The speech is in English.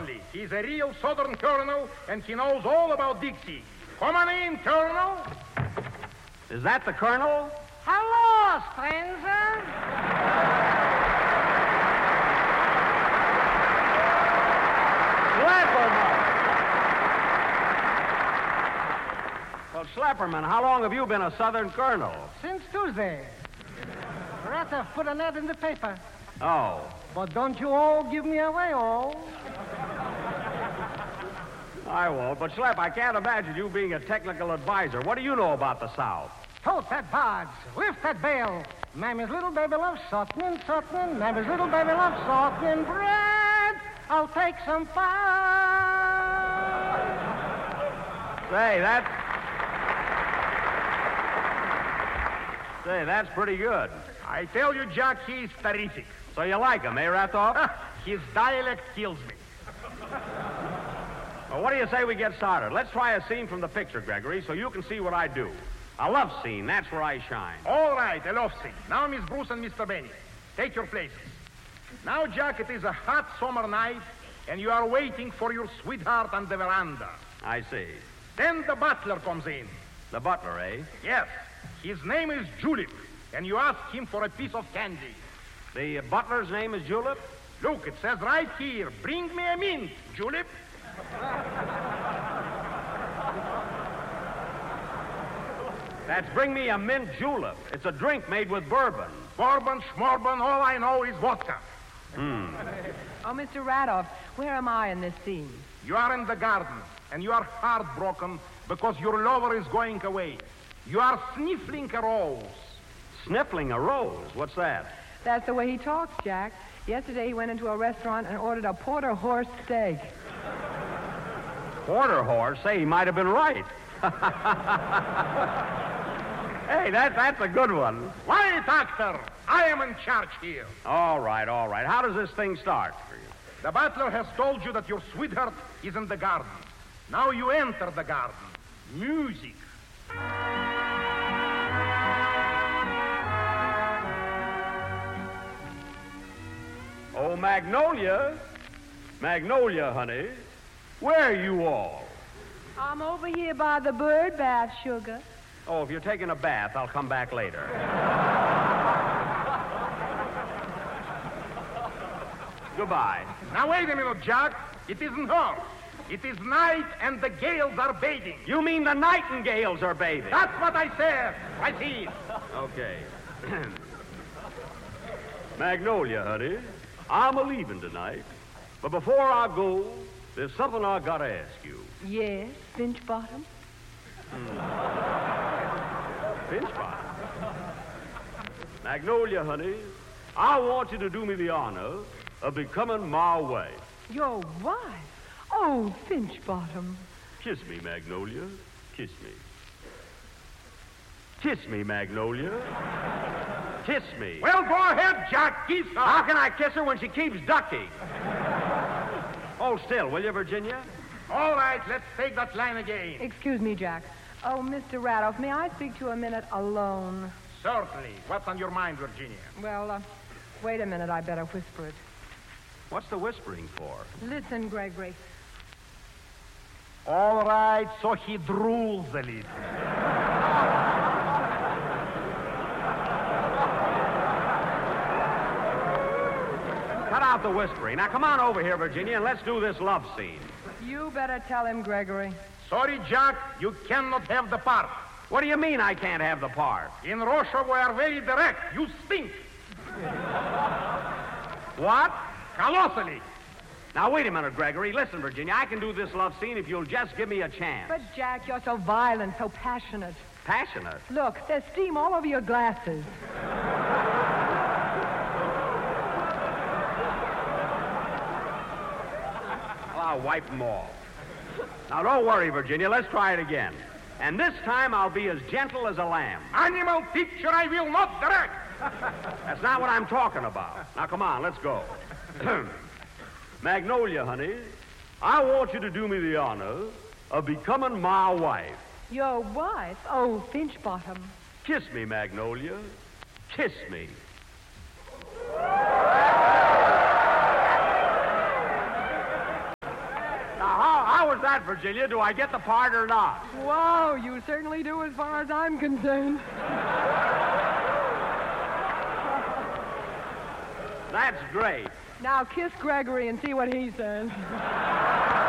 Certainly. He's a real Southern colonel, and he knows all about Dixie. Come on in, Colonel. Is that the colonel? Hello, stranger. Schlepperman. Well, Schlepperman, how long have you been a Southern colonel? Since Tuesday. Rather put an ad in the paper. Oh. But don't you all give me away, all. I won't, but Schlep, I can't imagine you being a technical advisor. What do you know about the South? Tote that barge. Lift that bale. Mammy's little baby loves saltnin', saltnin'. Mammy's little baby loves saltnin' bread. I'll take some fun. Say, that's pretty good. I tell you, Jack, he's terrific. So you like him, eh, Rathoff? His dialect kills me. Well, what do you say we get started? Let's try a scene from the picture, Gregory, so you can see what I do. A love scene, that's where I shine. All right, a love scene. Now, Miss Bruce and Mr. Benny, take your places. Now, Jack, it is a hot summer night, and you are waiting for your sweetheart on the veranda. I see. Then the butler comes in. The butler, eh? Yes. His name is Julep, and you ask him for a piece of candy. The butler's name is Julep? Look, it says right here, bring me a mint, Julep. That's bring me a mint julep. It's a drink made with bourbon. Bourbon, schmorbon, all I know is vodka. Oh, Mr. Radoff, where am I in this scene? You are in the garden, and you are heartbroken because your lover is going away. You are sniffling a rose. Sniffling a rose? What's that? That's the way he talks, Jack. Yesterday he went into a restaurant and ordered a porter horse steak. Porter horse? Say, he might have been right. Hey, that's a good one. Why, doctor? I am in charge here. All right. How does this thing start? The butler has told you that your sweetheart is in the garden. Now you enter the garden. Music. Oh, Magnolia. Magnolia, honey. Where are you all? I'm over here by the bird bath, sugar. Oh, if you're taking a bath, I'll come back later. Goodbye. Now, wait a minute, Jack. It isn't her. It is night, and the gales are bathing. You mean the nightingales are bathing? That's what I said. Right here. Okay. Magnolia, honey, I'm a-leaving tonight. But before I go, there's something I gotta ask you. Yes, Finch Bottom? Finch Bottom? Magnolia, honey, I want you to do me the honor of becoming my wife. Your wife? Oh, Finch Bottom. Kiss me, Magnolia. Kiss me. Kiss me, Magnolia. Kiss me. Well, go ahead, Jack. Kiss her. How can I kiss her when she keeps ducking? Hold still, will you, Virginia? All right, let's take that line again. Excuse me, Jack. Oh, Mr. Radoff, may I speak to you a minute alone? Certainly. What's on your mind, Virginia? Well, wait a minute. I better whisper it. What's the whispering for? Listen, Gregory. All right, so he drools a little. Cut out the whispering. Now, come on over here, Virginia, and let's do this love scene. You better tell him, Gregory. Sorry, Jack, you cannot have the part. What do you mean I can't have the part? In Russia, we are very direct. You stink. What? Colossally. Now, wait a minute, Gregory. Listen, Virginia, I can do this love scene if you'll just give me a chance. But, Jack, you're so violent, so passionate. Passionate? Look, there's steam all over your glasses. Well, I'll wipe them off. Now, don't worry, Virginia. Let's try it again. And this time I'll be as gentle as a lamb. Animal picture I will not direct. That's not what I'm talking about. Now, come on, let's go. Magnolia, honey, I want you to do me the honor of becoming my wife. Your wife? Oh, Finch Bottom. Kiss me, Magnolia. Kiss me. was that, Virginia? Do I get the part or not? Whoa, you certainly do as far as I'm concerned. That's great. Now kiss Gregory and see what he says.